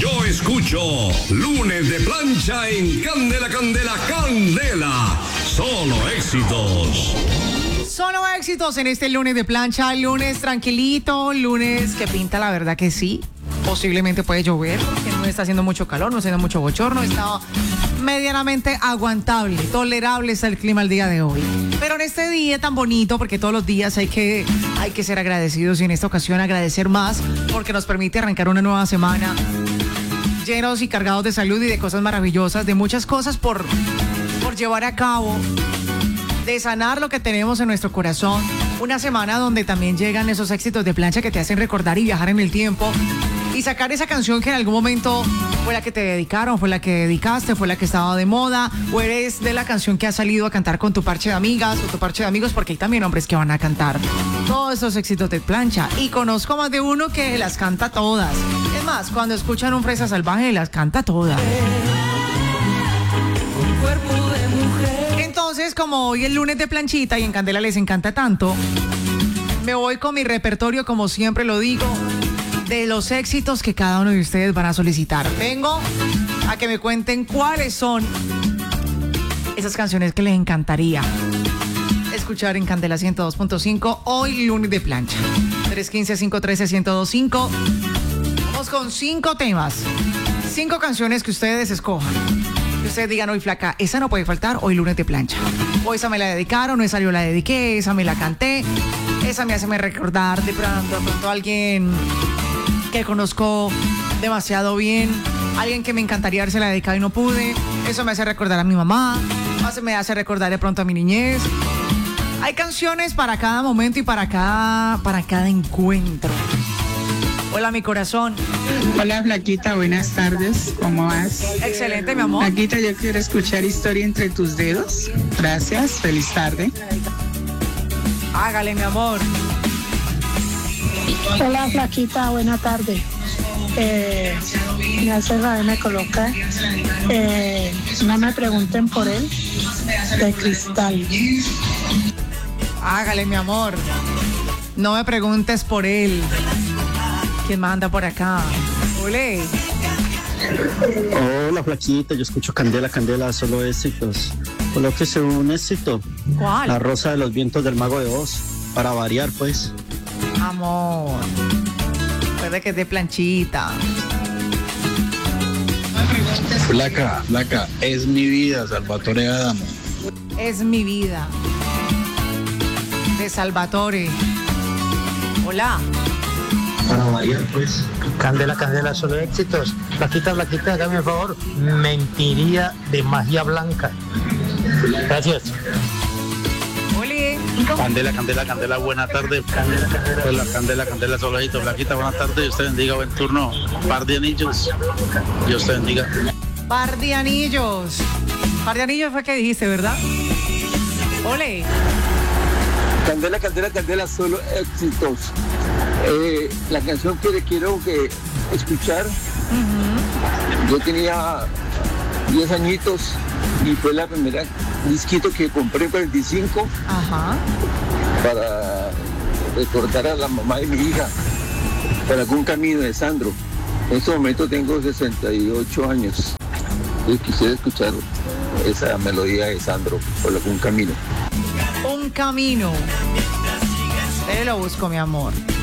Yo escucho Lunes de Plancha en Candela, Candela, Candela. Solo éxitos. Solo éxitos en este lunes de plancha, lunes tranquilito, lunes que pinta, la verdad que sí. Posiblemente puede llover, porque no está haciendo mucho calor, no está haciendo mucho bochorno, está medianamente aguantable, tolerable está el clima el día de hoy. Pero en este día tan bonito, porque todos los días hay que ser agradecidos y en esta ocasión agradecer más, porque nos permite arrancar una nueva semana llenos y cargados de salud y de cosas maravillosas, de muchas cosas por llevar a cabo, de sanar lo que tenemos en nuestro corazón. Una semana donde también llegan esos éxitos de plancha que te hacen recordar y viajar en el tiempo y sacar esa canción que en algún momento fue la que te dedicaron, fue la que dedicaste, fue la que estaba de moda, o eres de la canción que has salido a cantar con tu parche de amigas o tu parche de amigos, porque hay también hombres que van a cantar todos esos éxitos de plancha. Y conozco más de uno que las canta todas. Es más, cuando escuchan un Fresa Salvaje, las canta todas. Entonces, como hoy es lunes de planchita y en Candela les encanta tanto, me voy con mi repertorio, como siempre lo digo, de los éxitos que cada uno de ustedes van a solicitar. Vengo a que me cuenten cuáles son esas canciones que les encantaría escuchar en Candela 102.5, hoy lunes de plancha. 315-513-1025. Vamos con 5 temas, 5 canciones que ustedes escojan. Que ustedes digan, hoy flaca, esa no puede faltar, hoy lunes de plancha. O esa me la dedicaron, o esa yo la dediqué, esa me la canté, esa me hace recordar de pronto a alguien que conozco demasiado bien, alguien que me encantaría haberse la dedicado y no pude. Eso me hace recordar a mi mamá, me hace recordar de pronto a mi niñez. Hay canciones para cada momento y para cada encuentro. Hola, mi corazón. Hola, Flaquita, buenas tardes. ¿Cómo vas? Excelente, mi amor. Flaquita, yo quiero escuchar Historia entre tus dedos. Gracias, feliz tarde. Hágale, mi amor. Hola, Flaquita, buena tarde. Me hace rabia, me coloca. No me pregunten por él, de Cristal. Hágale, mi amor. No me preguntes por él. ¿Quién manda por acá? Ole. Hola, Flaquita, yo escucho Candela, Candela, solo éxitos. Colóquese un éxito. ¿Cuál? La Rosa de los Vientos del Mago de Oz, para variar, pues. Amor. Puede que es de planchita. Flaca, es mi vida, Salvatore Adamo. Es mi vida. De Salvatore. Hola. Para variar, pues. Candela, Candela, solo éxitos. Flaquita, dame un favor. Mentiría de magia blanca. Gracias. Oli. Candela, buena tarde. Hola, Candela, solo éxitos. Flaquita, buena tarde. Dios te bendiga, buen turno. Par de anillos. Dios te bendiga. Par de anillos. Par de anillos fue que dijiste, ¿verdad? Ole. Candela, solo éxitos. La canción que le quiero escuchar, yo tenía 10 añitos y fue la primera disquito que compré en 45. Ajá. Para recordar a la mamá de mi hija, por algún camino de Sandro. En este momento tengo 68 años y quisiera escuchar esa melodía de Sandro, por algún camino. Un camino. Te lo busco, mi amor.